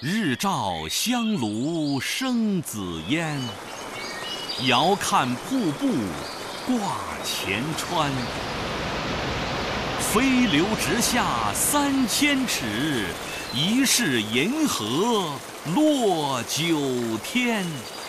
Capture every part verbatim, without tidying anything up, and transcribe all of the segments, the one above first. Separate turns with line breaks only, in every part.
日照香炉生紫烟，遥看瀑布挂前川。飞流直下三千尺，疑是银河落九天。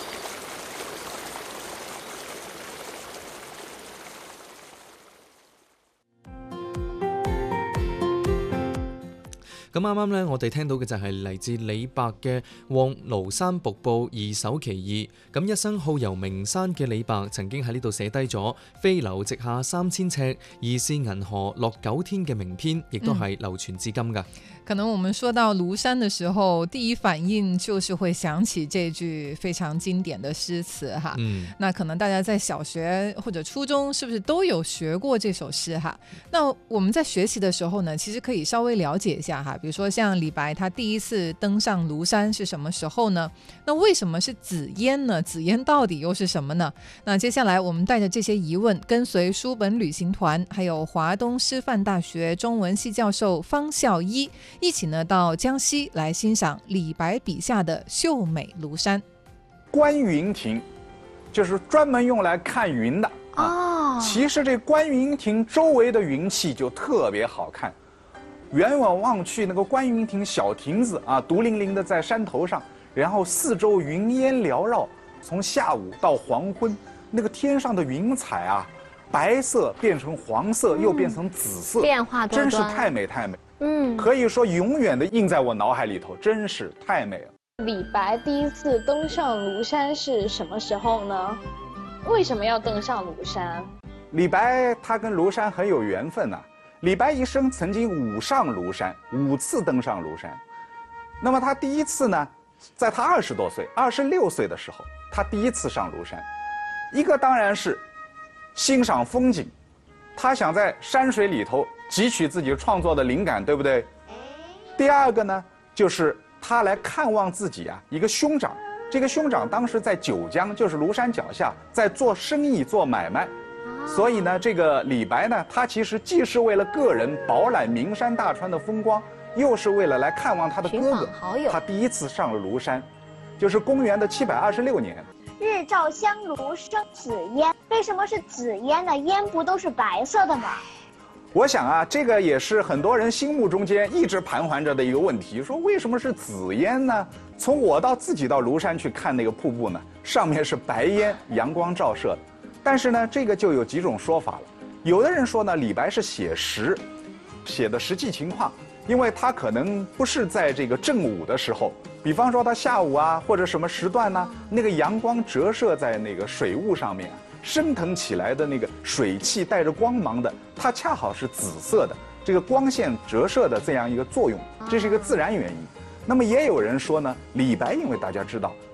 咁啱啱咧，我哋聽到嘅就係嚟自李白嘅《望廬山瀑布二首其二》。咁一生好遊名山嘅李白，曾經喺呢度寫低咗飛流直下三千尺，疑是銀河落九天嘅名篇，亦都係流傳至今㗎。
可能我們說到廬山的時候，第一反應就是會想起這句非常經典的詩詞哈。嗯，那可能大家在小學或者初中是不是都有學過這首詩哈？那我們在學習的時候呢，其實可以稍微了解一下哈。比如說像李白他第一次登上廬山是什麼時候呢？那為什麼是紫煙呢？紫煙到底又是什麼呢？那接下來我們帶着這些疑問，跟隨書本旅行團還有華東師範大學中文系教授方孝一一起呢到江西來欣賞李白筆下的秀美廬山。
觀雲亭就是專門用來看雲的啊。其實這觀雲亭周圍的雲氣就特別好看，遠遠望去那個觀雲亭小亭子啊，獨零零的在山頭上，然後四周雲煙繚繞，從下午到黃昏，那個天上的雲彩啊，白色變成黃色，又變成紫色，
變化多端，
真是太美太美。
嗯，
可以說永遠的印在我腦海裏頭，真是太美了。
李白第一次登上廬山是什麼時候呢？為什麼要登上廬山？
李白他跟廬山很有緣分呐、啊。李白一生曾經五上廬山，五次登上廬山。那麼他第一次呢，在他二十多歲，二十六歲的時候，他第一次上廬山。一個當然是欣賞風景，他想在山水裏頭汲取自己創作的靈感，對不對？第二個呢，就是他來看望自己啊一個兄長，這個兄長當時在九江，就是廬山腳下，在做生意做買賣。所以呢，這個李白呢，他其實既是為了個人飽覽名山大川的風光，又是為了來看望他的哥哥。他第一次上了廬山，就是公元的七百二十六年。
日照香爐生紫煙，為什麼是紫煙呢？煙不都是白色的嗎？
我想啊，這個也是很多人心目中間一直盤桓着的一個問題，說為什麼是紫煙呢？從我到自己到廬山去看那個瀑布呢，上面是白煙，陽光照射的。但是呢，這個就有幾種說法了。有的人說呢，李白是寫實，寫的實際情況，因為他可能不是在這個正午的時候，比方說他下午啊或者什麼時段呢，那個陽光折射在那個水霧上面，升騰起來的那個水汽帶着光芒的，它恰好是紫色的，這個光線折射的這樣一個作用，這是一個自然原因。那麼也有人說呢，李白因為大家知道